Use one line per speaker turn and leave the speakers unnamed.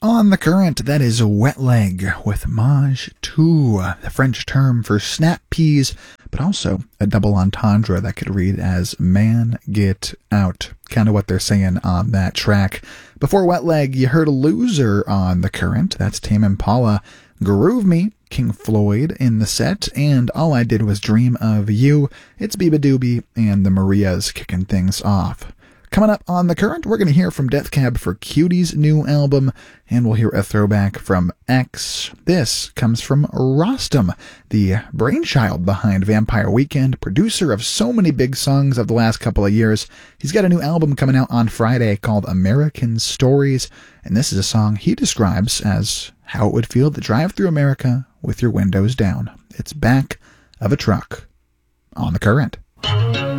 On the Current, that is Wet Leg with Mage 2, the French term for snap peas, but also a double entendre that could read as man get out. Kind of what they're saying on that track. Before Wet Leg, you heard a loser on the Current. That's Tame Impala. Groove Me, King Floyd in the set, and All I Did Was Dream of You. It's Biba Doobie and the Marias kicking things off. Coming up on the Current, we're going to hear from Death Cab for Cutie's new album, and we'll hear a throwback from X. This comes from Rostam, the brainchild behind Vampire Weekend, producer of so many big songs of the last couple of years. He's got a new album coming out on Friday called American Stories, and this is a song he describes as how it would feel to drive through America with your windows down. It's Back of a Truck on the Current.